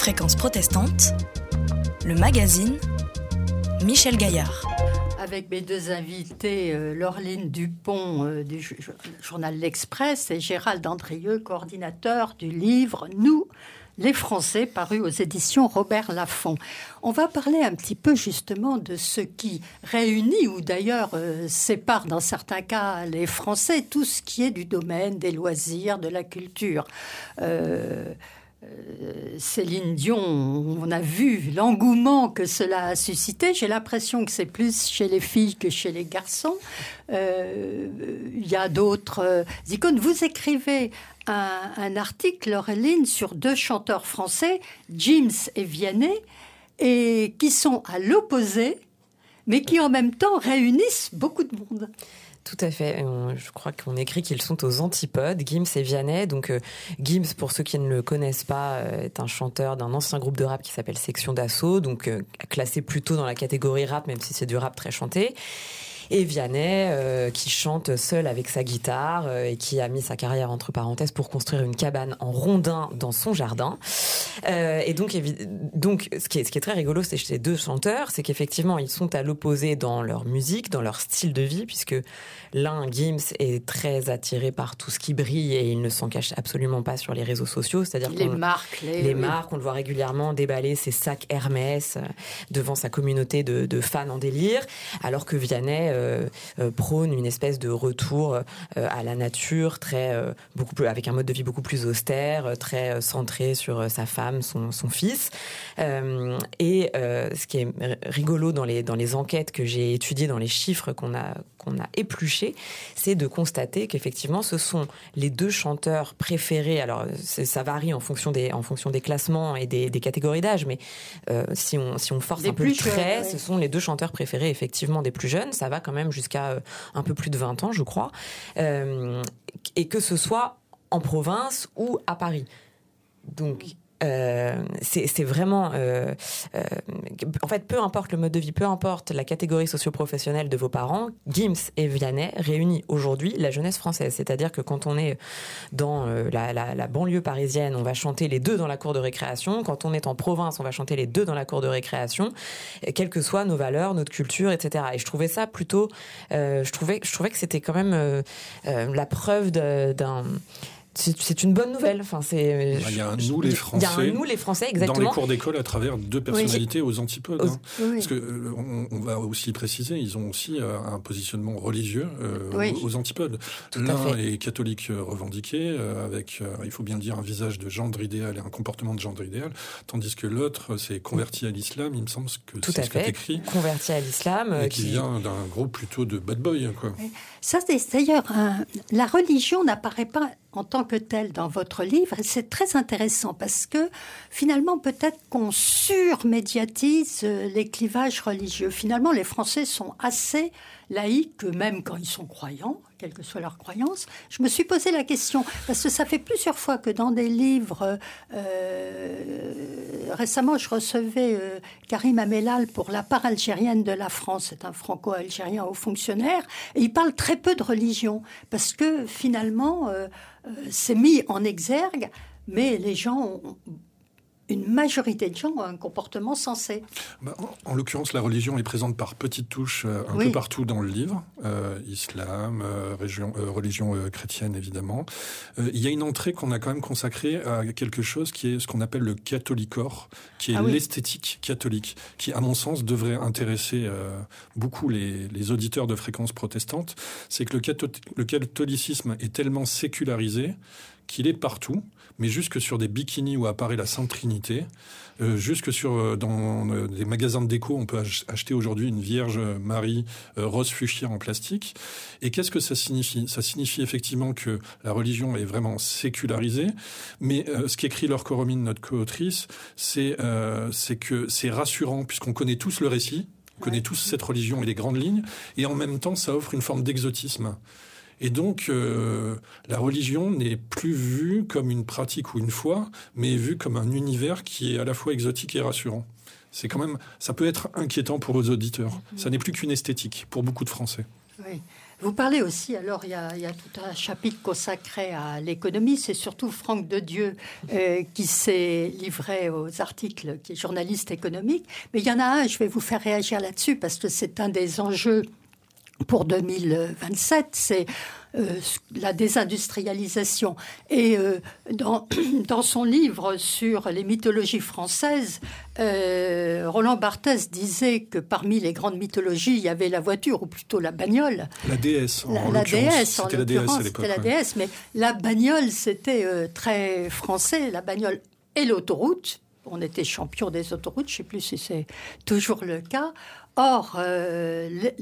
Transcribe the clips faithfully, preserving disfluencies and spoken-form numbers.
Fréquence protestante, le magazine Michel Gaillard. Avec mes deux invités, euh, Laureline Dupont euh, du j- journal L'Express et Gérald Andrieux, coordinateur du livre « Nous, les Français », paru aux éditions Robert Laffont. On va parler un petit peu justement de ce qui réunit ou d'ailleurs euh, sépare dans certains cas les Français, tout ce qui est du domaine des loisirs, de la culture. Euh, Euh, Céline Dion, on a vu l'engouement que cela a suscité. J'ai l'impression que c'est plus chez les filles que chez les garçons. Euh, il y a d'autres euh, icônes. Vous écrivez un, un article, Laureline, sur deux chanteurs français, Gims et Vianney, et qui sont à l'opposé, mais qui en même temps réunissent beaucoup de monde. Tout à fait. Je crois qu'on écrit qu'ils sont aux antipodes, Gims et Vianney. Donc, euh, Gims, pour ceux qui ne le connaissent pas, euh, est un chanteur d'un ancien groupe de rap qui s'appelle Section d'Assaut, donc euh, classé plutôt dans la catégorie rap, même si c'est du rap très chanté. Et Vianney, euh, qui chante seul avec sa guitare euh, et qui a mis sa carrière entre parenthèses pour construire une cabane en rondin dans son jardin. Euh, et donc, évi- donc ce, qui est, ce qui est très rigolo chez ces deux chanteurs, c'est qu'effectivement, ils sont à l'opposé dans leur musique, dans leur style de vie, puisque l'un, Gims, est très attiré par tout ce qui brille et il ne s'en cache absolument pas sur les réseaux sociaux. C'est-à-dire Les qu'on, marques. Les, les oui. marques, on le voit régulièrement déballer ses sacs Hermès euh, devant sa communauté de, de fans en délire, alors que Vianney euh, euh, prône une espèce de retour euh, à la nature, très, euh, beaucoup plus, avec un mode de vie beaucoup plus austère, euh, très euh, centré sur euh, sa femme, son, son fils. Euh, et euh, ce qui est rigolo dans les, dans les enquêtes que j'ai étudiées, dans les chiffres qu'on a, qu'on a épluchés, c'est de constater qu'effectivement, ce sont les deux chanteurs préférés. Alors, c'est, ça varie en fonction des, en fonction des classements et des, des catégories d'âge, mais euh, si, on, si on force Des un peu le plus jeunes, trait, ouais. ce sont les deux chanteurs préférés, effectivement, des plus jeunes. Ça va quand même jusqu'à euh, un peu plus de vingt ans, je crois. Euh, et que ce soit en province ou à Paris. Donc... Euh, c'est, c'est vraiment euh, euh, en fait, peu importe le mode de vie, peu importe la catégorie socio-professionnelle de vos parents, Gims et Vianney réunissent aujourd'hui la jeunesse française. C'est-à-dire que quand on est dans euh, la, la, la banlieue parisienne, on va chanter les deux dans la cour de récréation. Quand on est en province, on va chanter les deux dans la cour de récréation, quelles que soient nos valeurs, notre culture, et cetera. Et je trouvais ça plutôt, euh, je trouvais, je trouvais que c'était quand même euh, euh, la preuve de, d'un C'est, c'est une bonne nouvelle. Enfin, c'est, il y a un nous les Français. Il y a un nous les Français, exactement. Dans les cours d'école à travers deux personnalités oui. aux antipodes. Hein. Oui. Parce que euh, on, on va aussi préciser, ils ont aussi euh, un positionnement religieux euh, oui. aux, aux antipodes. Tout L'un est catholique euh, revendiqué, euh, avec, euh, il faut bien le dire, un visage de gendre idéal et un comportement de gendre idéal, tandis que l'autre s'est converti à l'islam. Il me semble que Tout c'est à ce fait. que t'écris. Converti à l'islam, et qui qui vient d'un groupe plutôt de bad boy, quoi. Ça, c'est d'ailleurs un... la religion n'apparaît pas en tant que telle dans votre livre, et c'est très intéressant parce que finalement peut-être qu'on surmédiatise les clivages religieux. Finalement, les Français sont assez laïcs, même quand ils sont croyants, quelle que soit leur croyance. Je me suis posé la question, parce que ça fait plusieurs fois que dans des livres, euh, récemment je recevais euh, Karim Amellal pour la part algérienne de la France, c'est un franco-algérien haut fonctionnaire, et il parle très peu de religion, parce que finalement, euh, euh, c'est mis en exergue, mais les gens ont... Une majorité de gens ont un comportement sensé. Bah, en, en l'occurrence, la religion est présente par petites touches euh, un oui. peu partout dans le livre. Euh, islam, euh, région, euh, religion euh, chrétienne, évidemment. Euh, il y a une entrée qu'on a quand même consacrée à quelque chose qui est ce qu'on appelle le catholicor, qui est ah oui. l'esthétique catholique, qui, à mon sens, devrait intéresser euh, beaucoup les, les auditeurs de Fréquence protestante. C'est que le, catho- le catholicisme est tellement sécularisé qu'il est partout, mais jusque sur des bikinis où apparaît la Sainte Trinité, euh, jusque sur euh, dans euh, des magasins de déco, on peut ach- acheter aujourd'hui une Vierge Marie euh, rose fuchsia en plastique. Et qu'est-ce que ça signifie ? Ça signifie effectivement que la religion est vraiment sécularisée, mais euh, ce qu'écrit Laure Coromine, notre co-autrice, c'est, euh, c'est que c'est rassurant, puisqu'on connaît tous le récit, on connaît tous cette religion et les grandes lignes, et en même temps, ça offre une forme d'exotisme. Et donc, euh, la religion n'est plus vue comme une pratique ou une foi, mais vue comme un univers qui est à la fois exotique et rassurant. C'est quand même, ça peut être inquiétant pour vos auditeurs. Ça n'est plus qu'une esthétique pour beaucoup de Français. Oui. Vous parlez aussi, alors il y, a, il y a tout un chapitre consacré à l'économie, c'est surtout Franck Dedieu euh, qui s'est livré aux articles, qui est journaliste économique, mais il y en a un, je vais vous faire réagir là-dessus, parce que c'est un des enjeux pour deux mille vingt-sept, c'est euh, la désindustrialisation. Et euh, dans, dans son livre sur les mythologies françaises, euh, Roland Barthes disait que parmi les grandes mythologies, il y avait la voiture, ou plutôt la bagnole. La déesse, en La, la déesse, en c'était la déesse à l'époque. C'était la ouais. déesse, mais la bagnole, c'était euh, très français, la bagnole et l'autoroute. On était champion des autoroutes, je ne sais plus si c'est toujours le cas. Or, euh, les,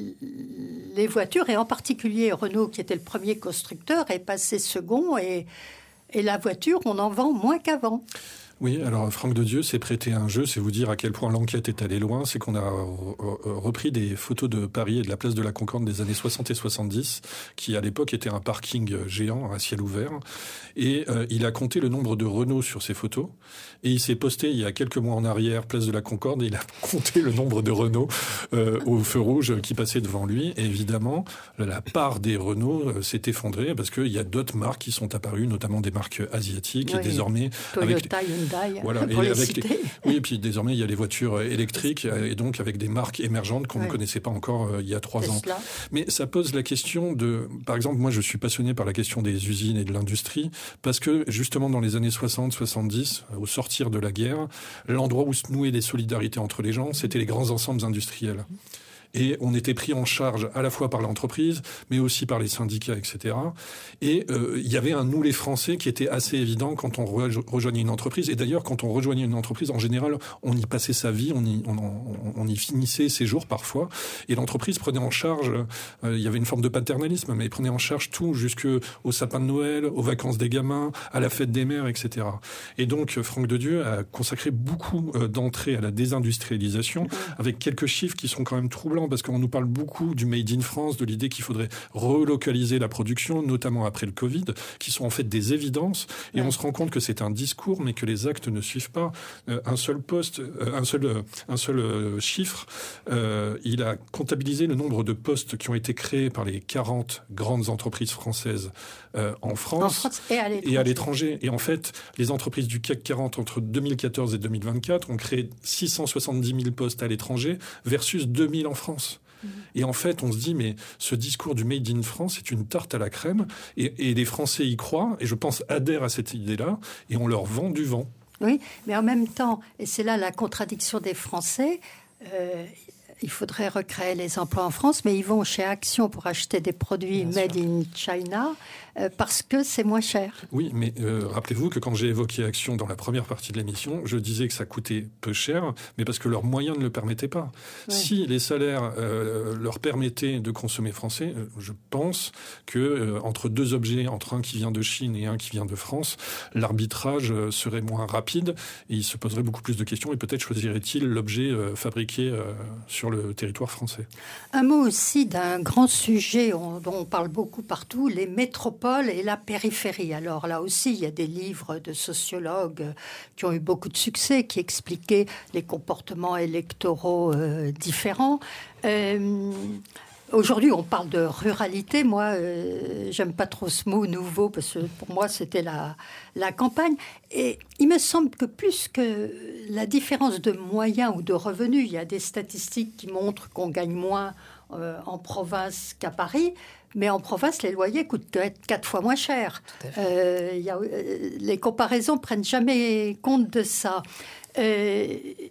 les voitures, et en particulier Renault, qui était le premier constructeur, est passé second, et, et la voiture, on en vend moins qu'avant. Oui, alors Franck Dedieu s'est prêté à un jeu, c'est vous dire à quel point l'enquête est allée loin, c'est qu'on a repris des photos de Paris et de la place de la Concorde des années soixante et soixante-dix, qui à l'époque était un parking géant à ciel ouvert, et euh, il a compté le nombre de Renault sur ces photos, et il s'est posté il y a quelques mois en arrière, place de la Concorde, et il a compté le nombre de Renault euh, au feu rouge qui passaient devant lui, et évidemment, la part des Renault euh, s'est effondrée, parce qu'il y a d'autres marques qui sont apparues, notamment des marques asiatiques, oui, et désormais... Toyota, avec... Voilà, et avec les, oui, et puis désormais il y a les voitures électriques et donc avec des marques émergentes qu'on oui. ne connaissait pas encore euh, il y a trois Tesla. ans. Mais ça pose la question de, par exemple, moi je suis passionné par la question des usines et de l'industrie parce que justement dans les années soixante soixante-dix, au sortir de la guerre, l'endroit où se nouaient des solidarités entre les gens, c'était les grands ensembles industriels. Et on était pris en charge à la fois par l'entreprise, mais aussi par les syndicats, et cetera. Et euh, il y avait un nous les Français qui était assez évident quand on re- rejoignait une entreprise. Et d'ailleurs, quand on rejoignait une entreprise, en général, on y passait sa vie, on y, on, on, on y finissait ses jours parfois. Et l'entreprise prenait en charge, euh, il y avait une forme de paternalisme, mais il prenait en charge tout, jusqu'au sapin de Noël, aux vacances des gamins, à la fête des mères, et cetera. Et donc, Franck Dedieu a consacré beaucoup euh, d'entrées à la désindustrialisation, avec quelques chiffres qui sont quand même troublants, parce qu'on nous parle beaucoup du Made in France, de l'idée qu'il faudrait relocaliser la production, notamment après le Covid, qui sont en fait des évidences. Et ouais. on se rend compte que c'est un discours, mais que les actes ne suivent pas. Euh, un seul poste, euh, un seul, euh, un seul euh, chiffre, euh, il a comptabilisé le nombre de postes qui ont été créés par les quarante grandes entreprises françaises euh, en France, en France et, à et à l'étranger. Et en fait, les entreprises du C A C quarante entre deux mille quatorze et deux mille vingt-quatre ont créé six cent soixante-dix mille postes à l'étranger versus deux mille en France. Et en fait, on se dit, mais ce discours du Made in France, c'est une tarte à la crème, et, et les Français y croient, et je pense adhèrent à cette idée-là, et on leur vend du vent. Oui, mais en même temps, et c'est là la contradiction des Français, euh, il faudrait recréer les emplois en France, mais ils vont chez Action pour acheter des produits Bien made sûr. in China, euh, parce que c'est moins cher. Oui, mais euh, rappelez-vous que quand j'ai évoqué Action dans la première partie de l'émission, je disais que ça coûtait peu cher, mais parce que leurs moyens ne le permettaient pas. Oui. Si les salaires euh, leur permettaient de consommer français, euh, je pense que euh, entre deux objets, entre un qui vient de Chine et un qui vient de France, l'arbitrage euh, serait moins rapide et il se poserait beaucoup plus de questions et peut-être choisirait-il l'objet euh, fabriqué euh, sur le territoire français. Un mot aussi d'un grand sujet on, dont on parle beaucoup partout, les métropoles et la périphérie. Alors là aussi, il y a des livres de sociologues qui ont eu beaucoup de succès, qui expliquaient les comportements électoraux euh, différents. Euh, Aujourd'hui, on parle de ruralité. Moi, euh, j'aime pas trop ce mot nouveau parce que pour moi, c'était la, la campagne. Et il me semble que plus que la différence de moyens ou de revenus, il y a des statistiques qui montrent qu'on gagne moins euh, en province qu'à Paris. Mais en province, les loyers coûtent quatre fois moins cher. Euh, il y a, euh, les comparaisons prennent jamais compte de ça. Euh,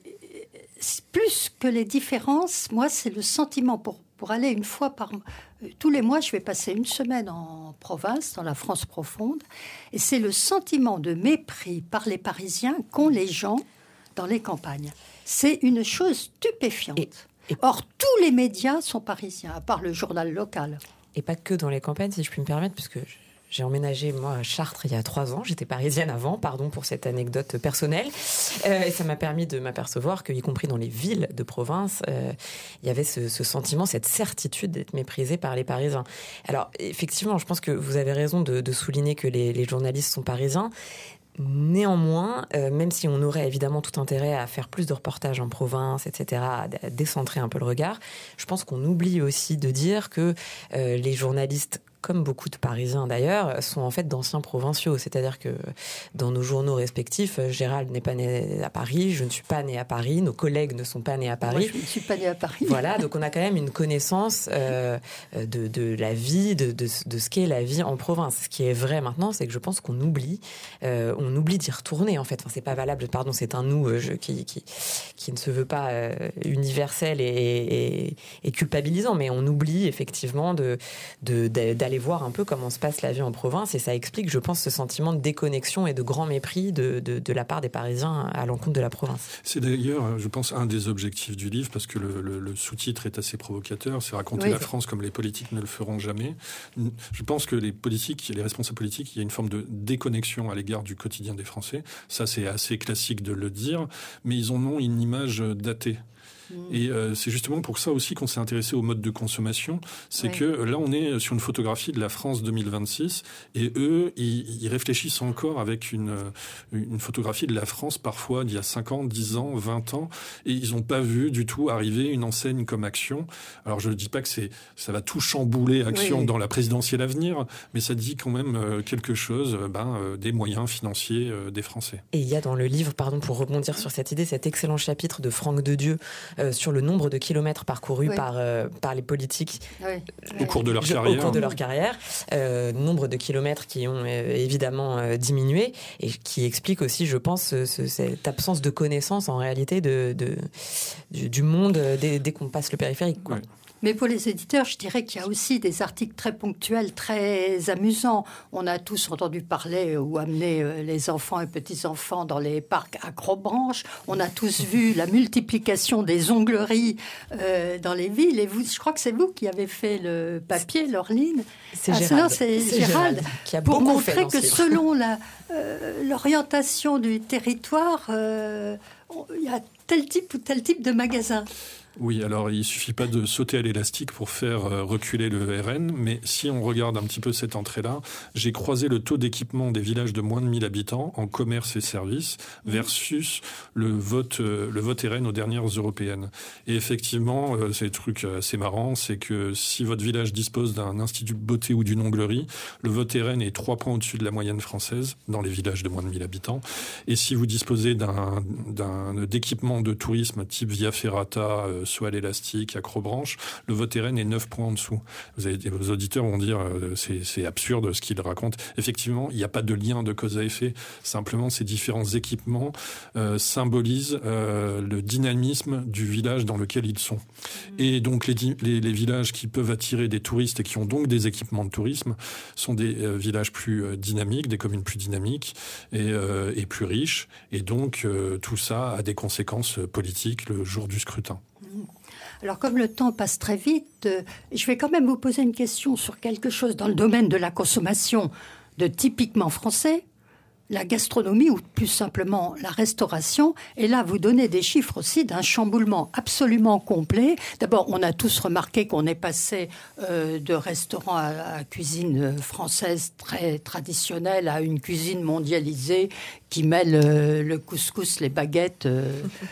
plus que les différences, moi, c'est le sentiment pour Pour aller une fois par mois, tous les mois, je vais passer une semaine en province, dans la France profonde. Et c'est le sentiment de mépris par les Parisiens qu'ont les gens dans les campagnes. C'est une chose stupéfiante. Et, et... Or, tous les médias sont parisiens, à part le journal local. Et pas que dans les campagnes, si je puis me permettre, puisque j'ai emménagé, moi, à Chartres il y a trois ans. J'étais parisienne avant, pardon pour cette anecdote personnelle. Euh, et ça m'a permis de m'apercevoir qu'y compris dans les villes de province, euh, il y avait ce, ce sentiment, cette certitude d'être méprisé par les Parisiens. Alors, effectivement, je pense que vous avez raison de, de souligner que les, les journalistes sont parisiens. Néanmoins, euh, même si on aurait évidemment tout intérêt à faire plus de reportages en province, et cetera, à, à décentrer un peu le regard, je pense qu'on oublie aussi de dire que euh, les journalistes, comme beaucoup de Parisiens d'ailleurs, sont en fait d'anciens provinciaux. C'est-à-dire que dans nos journaux respectifs, Gérald n'est pas né à Paris, je ne suis pas née à Paris, nos collègues ne sont pas nés à Paris. Moi, je ne suis pas née à Paris. Voilà, donc on a quand même une connaissance euh, de, de la vie, de, de, de ce qu'est la vie en province. Ce qui est vrai maintenant, c'est que je pense qu'on oublie, euh, on oublie d'y retourner en fait. Enfin, c'est pas valable, pardon, c'est un nous euh, je, qui, qui, qui ne se veut pas euh, universel et, et, et culpabilisant, mais on oublie effectivement de, de, de, d'aller voir un peu comment se passe la vie en province, et ça explique, je pense, ce sentiment de déconnexion et de grand mépris de, de, de la part des Parisiens à l'encontre de la province. C'est d'ailleurs, je pense, un des objectifs du livre, parce que le, le, le sous-titre est assez provocateur, c'est raconter oui. la France comme les politiques ne le feront jamais. Je pense que les politiques, les responsables politiques, il y a une forme de déconnexion à l'égard du quotidien des Français. Ça, c'est assez classique de le dire, mais ils en ont une image datée. Et euh, c'est justement pour ça aussi qu'on s'est intéressé au mode de consommation. C'est oui. que là, on est sur une photographie de la France deux mille vingt-six, et eux, ils, ils réfléchissent encore avec une, une photographie de la France parfois d'il y a cinq ans, dix ans, vingt ans, et ils n'ont pas vu du tout arriver une enseigne comme Action. Alors je ne dis pas que c'est, ça va tout chambouler Action oui. dans la présidentielle à venir, mais ça dit quand même euh, quelque chose ben, euh, des moyens financiers euh, des Français. Et il y a dans le livre, pardon, pour rebondir sur cette idée, cet excellent chapitre de Franck Dedieu Euh, sur le nombre de kilomètres parcourus oui. par, euh, par les politiques oui. au cours de leur carrière. Au cours de leur carrière. Euh, nombre de kilomètres qui ont euh, évidemment euh, diminué, et qui explique aussi, je pense, ce, cette absence de connaissance en réalité de, de, du, du monde dès, dès qu'on passe le périphérique, quoi. Oui. Mais pour les éditeurs, je dirais qu'il y a aussi des articles très ponctuels, très amusants. On a tous entendu parler ou amener les enfants et petits-enfants dans les parcs Acrobranche. On a tous vu la multiplication des ongleries euh, dans les villes. Et vous, je crois que c'est vous qui avez fait le papier, Laureline. C'est ah, Gérald. Non, c'est, c'est Gérald, Gérald qui a pour beaucoup montrer fait dans que ce selon la, euh, l'orientation du territoire, euh, il y a tel type ou tel type de magasin. Oui, alors il suffit pas de sauter à l'élastique pour faire euh, reculer le R N, mais si on regarde un petit peu cette entrée-là, j'ai croisé le taux d'équipement des villages de moins de mille habitants en commerce et services versus le vote, euh, le vote R N aux dernières européennes. Et effectivement, euh, c'est un truc assez marrant, c'est que si votre village dispose d'un institut de beauté ou d'une onglerie, le vote R N est trois points au-dessus de la moyenne française dans les villages de moins de mille habitants. Et si vous disposez d'un, d'un d'équipement de tourisme type Via Ferrata, euh, soit à l'élastique, Acrobranche, le vote R N est neuf points en dessous. Vous avez, vos auditeurs vont dire euh, c'est, c'est absurde ce qu'ils racontent. Effectivement, il n'y a pas de lien de cause à effet. Simplement, ces différents équipements euh, symbolisent euh, le dynamisme du village dans lequel ils sont. Et donc, les, les, les villages qui peuvent attirer des touristes et qui ont donc des équipements de tourisme sont des euh, villages plus euh, dynamiques, des communes plus dynamiques et, euh, et plus riches. Et donc, euh, tout ça a des conséquences politiques le jour du scrutin. Alors, comme le temps passe très vite, euh, je vais quand même vous poser une question sur quelque chose dans le domaine de la consommation de typiquement français, la gastronomie ou plus simplement la restauration. Et là, vous donnez des chiffres aussi d'un chamboulement absolument complet. D'abord, on a tous remarqué qu'on est passé euh, de restaurants à, à cuisine française très traditionnelle à une cuisine mondialisée qui mêle euh, le couscous, les baguettes euh,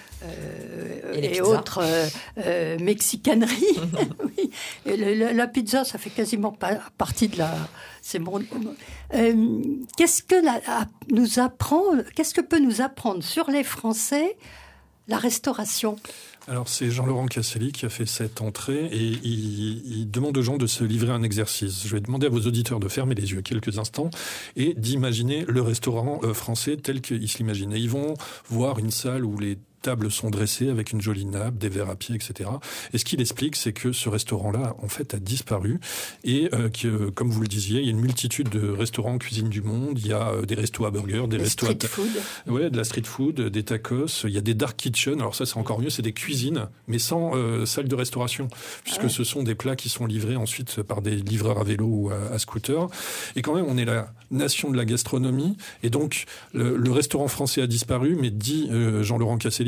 euh, et, et autres euh, euh, mexicaneries. Oui. Et le, le, la pizza, ça fait quasiment pas partie de la... C'est bon. Euh, qu'est-ce que la, nous apprend, qu'est-ce que peut nous apprendre sur les Français la restauration ? Alors, c'est Jean-Laurent Casselli qui a fait cette entrée et il, il demande aux gens de se livrer à un exercice. Je vais demander à vos auditeurs de fermer les yeux quelques instants et d'imaginer le restaurant français tel qu'ils s'imaginent. Et ils vont voir une salle où les tables sont dressées avec une jolie nappe, des verres à pied, et cetera. Et ce qu'il explique, c'est que ce restaurant-là, en fait, a disparu et euh, que, comme vous le disiez, il y a une multitude de restaurants en cuisine du monde. Il y a euh, des restos à burgers, des les restos street à... food. Ouais, de la street food, des tacos. Il y a des dark kitchen. Alors ça, c'est encore mieux. C'est des cuisines, mais sans euh, salle de restauration, puisque ah ouais. ce sont des plats qui sont livrés ensuite par des livreurs à vélo ou à, à scooter. Et quand même, on est la nation de la gastronomie. Et donc, le, le restaurant français a disparu, mais dit euh, Jean-Laurent Casselli,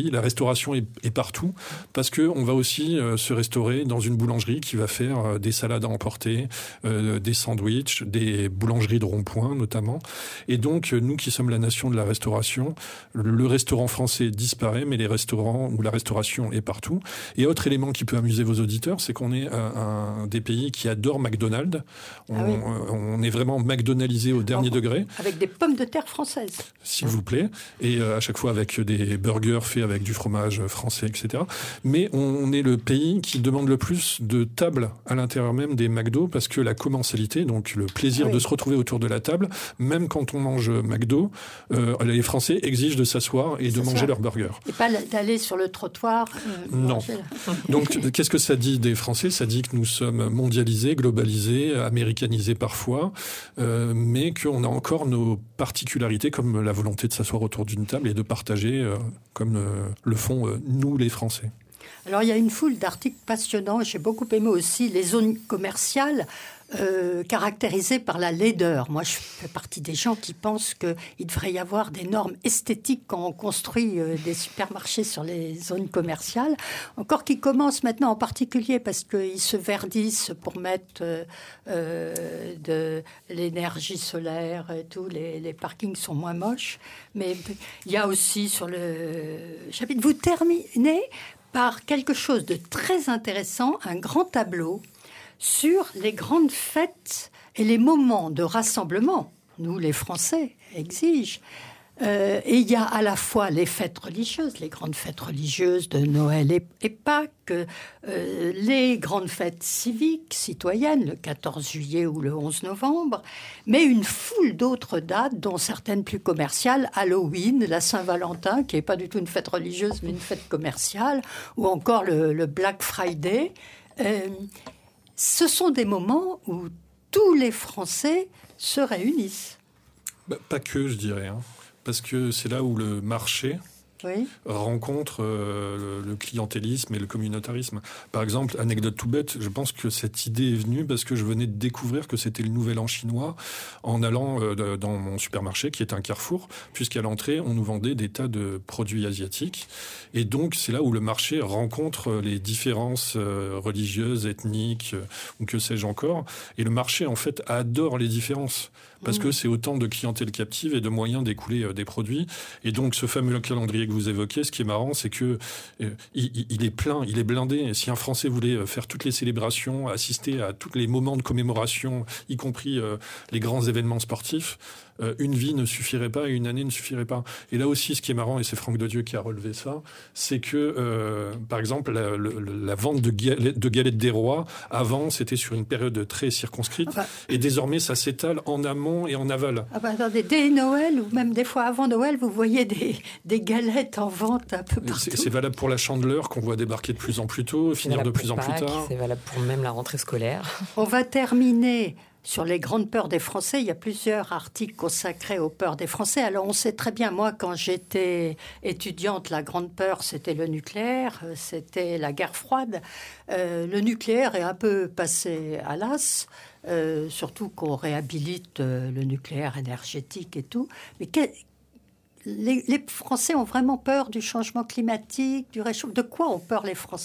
pays. La restauration est, est partout parce que on va aussi euh, se restaurer dans une boulangerie qui va faire euh, des salades à emporter, euh, des sandwichs, des boulangeries de rond-point notamment. Et donc, nous qui sommes la nation de la restauration, le restaurant français disparaît, mais les restaurants ou la restauration est partout. Et autre élément qui peut amuser vos auditeurs, c'est qu'on est un, un des pays qui adore McDonald's. On, ah oui. on est vraiment McDonaldisé au dernier en, degré. Avec des pommes de terre françaises. S'il vous plaît. Et euh, à chaque fois avec des burgers faits avec du fromage français, et cetera. Mais on est le pays qui demande le plus de tables à l'intérieur même des McDo parce que la commensalité, donc le plaisir ah oui. de se retrouver autour de la table, même quand on mange McDo, euh, les Français exigent de s'asseoir et de manger leur burger. Et pas d'aller sur le trottoir. Euh, non. Donc, qu'est-ce que ça dit des Français ? Ça dit que nous sommes mondialisés, globalisés, américanisés parfois, euh, mais qu'on a encore nos particularités, comme la volonté de s'asseoir autour d'une table et de partager, euh, comme euh, le font euh, nous, les Français. Alors, il y a une foule d'articles passionnants. J'ai beaucoup aimé aussi les zones commerciales euh, caractérisées par la laideur. Moi, je fais partie des gens qui pensent qu'il devrait y avoir des normes esthétiques quand on construit euh, des supermarchés sur les zones commerciales. Encore qui commencent maintenant en particulier parce qu'ils se verdissent pour mettre euh, euh, de l'énergie solaire et tout. Les, les parkings sont moins moches. Mais il y a aussi sur le chapitre... Vous terminez par quelque chose de très intéressant, un grand tableau sur les grandes fêtes et les moments de rassemblement. Nous, les Français, exigent. Euh, et il y a à la fois les fêtes religieuses, les grandes fêtes religieuses de Noël et, et Pâques, euh, les grandes fêtes civiques, citoyennes, le quatorze juillet ou le onze novembre, mais une foule d'autres dates, dont certaines plus commerciales, Halloween, la Saint-Valentin, qui n'est pas du tout une fête religieuse, mais une fête commerciale, ou encore le, le Black Friday. Euh, ce sont des moments où tous les Français se réunissent. Bah, pas que, je dirais, hein. Parce que c'est là où le marché oui. rencontre euh, le clientélisme et le communautarisme. Par exemple, anecdote tout bête, je pense que cette idée est venue parce que je venais de découvrir que c'était le nouvel an chinois en allant euh, dans mon supermarché, qui est un Carrefour, puisqu'à l'entrée, on nous vendait des tas de produits asiatiques. Et donc, c'est là où le marché rencontre les différences euh, religieuses, ethniques, euh, ou que sais-je encore. Et le marché, en fait, adore les différences. Parce que c'est autant de clientèle captive et de moyens d'écouler euh, des produits. Et donc, ce fameux calendrier que vous évoquez, ce qui est marrant, c'est que euh, il, il est plein, il est blindé. Et si un Français voulait faire toutes les célébrations, assister à tous les moments de commémoration, y compris euh, les grands événements sportifs, euh, une vie ne suffirait pas et une année ne suffirait pas. Et là aussi, ce qui est marrant, et c'est Franck Dedieu qui a relevé ça, c'est que, euh, par exemple, la, la, la vente de, galette, de galettes des rois, avant, c'était sur une période très circonscrite. Enfin, et désormais, ça s'étale en amont et en aval. Ah bah attendez, dès Noël, ou même des fois avant Noël, vous voyez des, des galettes en vente un peu partout. C'est, c'est valable pour la Chandeleur, qu'on voit débarquer de plus en plus tôt, finir de plus en Pâques, plus tard. C'est valable pour même la rentrée scolaire. On va terminer sur les grandes peurs des Français. Il y a plusieurs articles consacrés aux peurs des Français. Alors, on sait très bien, moi, quand j'étais étudiante, la grande peur, c'était le nucléaire, c'était la guerre froide. Euh, le nucléaire est un peu passé à l'as, euh, surtout qu'on réhabilite euh, le nucléaire énergétique et tout. Mais quel, les, les Français ont vraiment peur du changement climatique, du réchauffement. De quoi ont peur les Français ?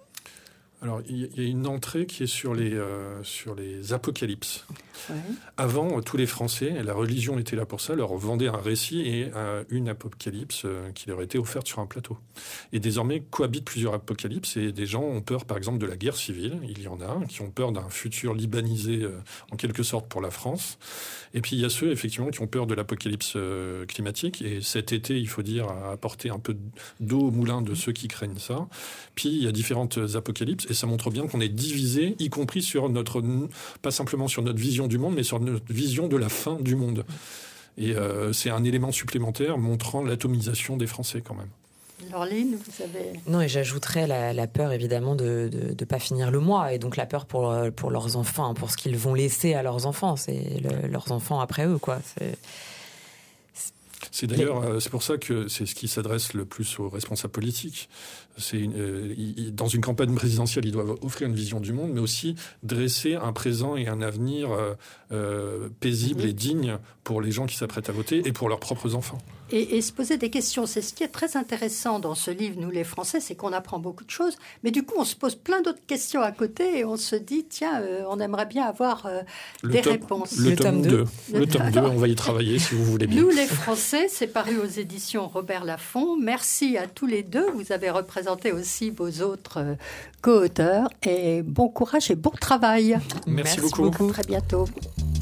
Alors, il y a une entrée qui est sur les, euh, sur les apocalypses. Ouais. Avant, tous les Français, et la religion était là pour ça, leur vendaient un récit et euh, une apocalypse euh, qui leur était offerte sur un plateau. Et désormais, cohabitent plusieurs apocalypses et des gens ont peur, par exemple, de la guerre civile. Il y en a qui ont peur d'un futur libanisé, euh, en quelque sorte, pour la France. Et puis, il y a ceux, effectivement, qui ont peur de l'apocalypse euh, climatique. Et cet été, il faut dire, a apporté un peu d'eau au moulin de ceux qui craignent ça. Puis, il y a différentes apocalypses. Et ça montre bien qu'on est divisé, y compris sur notre, pas simplement sur notre vision du monde, mais sur notre vision de la fin du monde. Et euh, c'est un élément supplémentaire montrant l'atomisation des Français quand même. Laureline, vous avez... Non, et j'ajouterais la, la peur, évidemment, de ne pas finir le mois. Et donc la peur pour, pour leurs enfants, pour ce qu'ils vont laisser à leurs enfants. C'est le, leurs enfants après eux, quoi. C'est... C'est d'ailleurs, euh, c'est pour ça que c'est ce qui s'adresse le plus aux responsables politiques. C'est une, euh, ils, dans une campagne présidentielle, ils doivent offrir une vision du monde, mais aussi dresser un présent et un avenir euh, euh, paisible mmh. et digne pour les gens qui s'apprêtent à voter et pour leurs propres enfants. Et, et se poser des questions. C'est ce qui est très intéressant dans ce livre, Nous les Français, c'est qu'on apprend beaucoup de choses, mais du coup, on se pose plein d'autres questions à côté et on se dit, tiens, euh, on aimerait bien avoir euh, des top, réponses. Le, le tome deux. Le, le tome deux, on va y travailler si vous voulez bien. Nous les Français, c'est paru aux éditions Robert Laffont. Merci à tous les deux. Vous avez représenté aussi vos autres euh, co-auteurs. Et bon courage et bon travail. Merci, Merci beaucoup. beaucoup. À très bientôt.